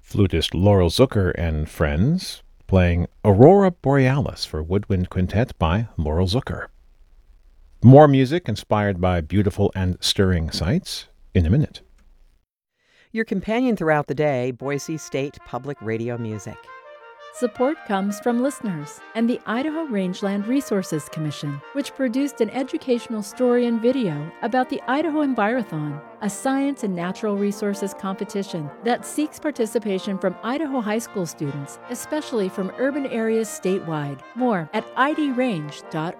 Flutist Laurel Zucker and Friends playing Aurora Borealis for Woodwind Quintet by Laurel Zucker. More music inspired by beautiful and stirring sights in a minute. Your companion throughout the day, Boise State Public Radio Music. Support comes from listeners and the Idaho Rangeland Resources Commission, which produced an educational story and video about the Idaho Envirothon, a science and natural resources competition that seeks participation from Idaho high school students, especially from urban areas statewide. More at idrange.org.